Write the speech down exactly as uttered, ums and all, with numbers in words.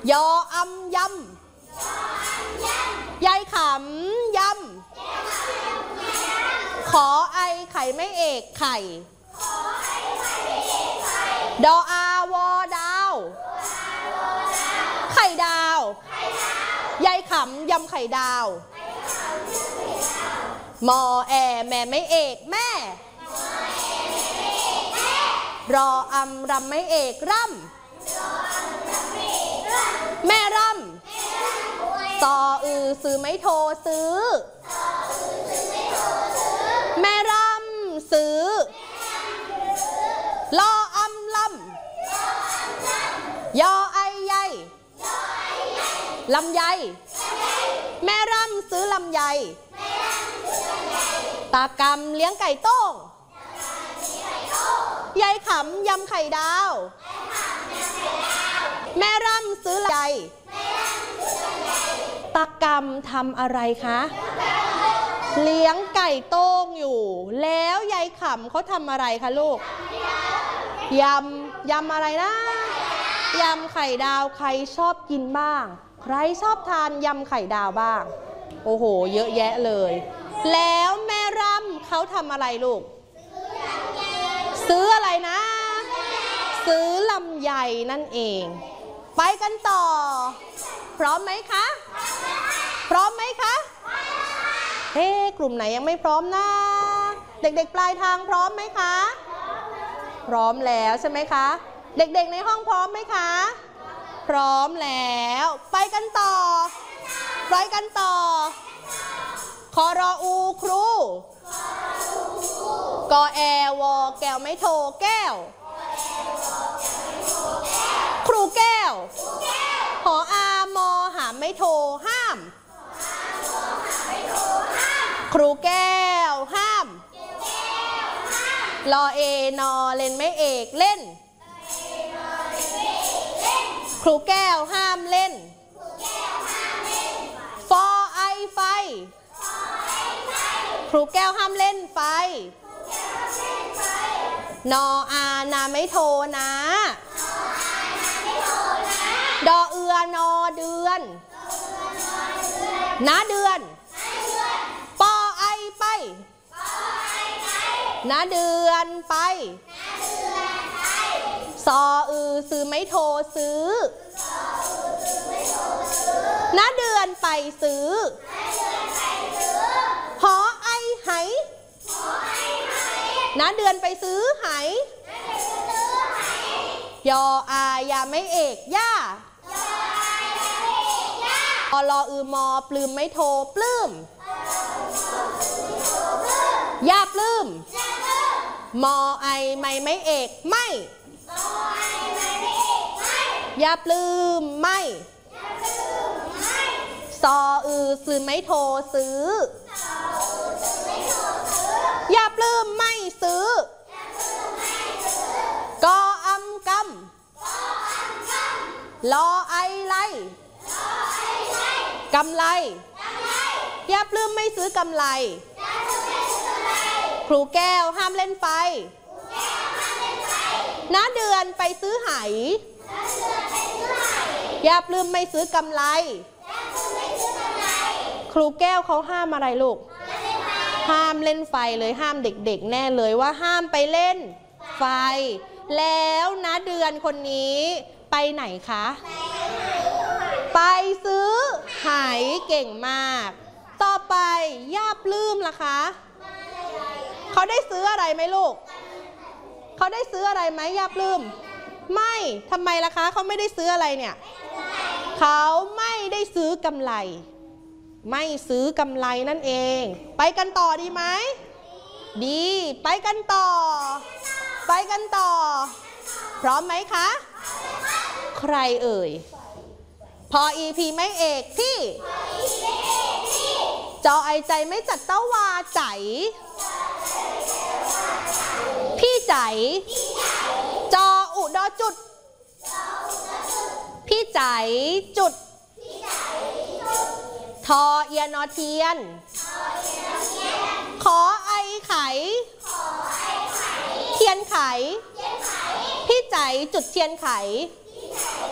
ยออำยำยายขำยำขอไอไข่ไม่เอกไข่ดออาวอดาวไข่ดาวยายขำยำไข่ดาวมอแอแม่ไม่เอกแม่รออำรำไม่เอกร่ำแม่ร่ำซออือซื้อไม่โทรซื้อแม่ร่ำซื้อลออำลำยอไอใยลำไยแม่ร่ำซื้อลำไยตากำเลี้ยงไก่โต้งยายขำยำไข่ดาวแม่ร่ำซื้อลำไยตากำทำอะไรคะเลี้ยงไก่โต้งอยู่แล้วยายขำเขาทำอะไรคะลูกยำยำอะไรนะยำไข่ดาวใครชอบกินบ้างใครชอบทานยำไข่ดาวบ้างโอ้โหเยอะแยะเลยแล้วแม่ร่ำเขาทำอะไรลูกซื้ออะไรนะซื้อลำไยนั่นเองไปกันต่อพร้อมไหมคะพร้อมไหมคะเฮ้กลุ่มไหนยังไม่พร้อมนะเด็กๆปลายทางพร้อมไหมคะพร้อมแล้วใช่ไหมคะเด็กๆในห้องพร้อมไหมคะพร้อมแล้วไปกันต่อไปกันต่อคอรออูครูกอแอวอแก้วไม่โทแก้วครูแก้วหออามอหามไม่โทห้ามครูแก้วห้ามลอเอนอเล่นไม่เอกเล่นครูแก้วห้ามเล่นฟอไอไฟครูแก้วห้ามเล่นไฟนออานาไม่โทนะดอเอือนอเดือนนาเดือนปอไอไปนาเดือนไปซออือซื้อไม่โทซื้อนาเดือนไปซื้อหอไอไหนาเดือนไปซื้อไหยออายาไม่เอกย่าอลออือมอปลื้มไม่โทปลื้มย่าปลื้มมอไอไม่ไม่เอกไม่ย่าปลื้มไม่ซออือซื้อไม่โทซื้อย่าปลื้มไม่ซื้อกออำกำลอไอไลกำไรอย่าปลื้มไม่ซื้อกำไรครูแก้วห้ามเล่นไฟน้าเดือนไปซื้อไหอย่าปลื้มไม่ซื้อกำไรครูแก้วเขาห้ามอะไรลูกห้ามเล่นไฟเลยห้ามเด็กๆแน่เลยว่าห้ามไปเล่นไฟแล้วนะเดือนคนนี้ไปไหนคะไปซื้อไหเก่งมากต่อไปย่าปลื้มล่ะคะเขาได้ซื้ออะไรไหมลูกเขาได้ซื้ออะไรไหมย่าปลื้มไม่ทำไมล่ะคะเขาไม่ได้ซื้ออะไรเนี่ยเขาไม่ได้ซื้อกำไรไม่ซื้อกำไรนั่นเองไปกันต่อดีไหมดีไปกันต่อไปกันต่อพร้อมไหมคะใครเอ่ยพออีพีไม่เอกที่จอไอใจไม่จัดเต้าวาใจพี่ใจจออุดอจุดพี่ใจจุดทอเอียนอเทียนขอไอไขเทียนไขพี่ใจจุดเทียนไข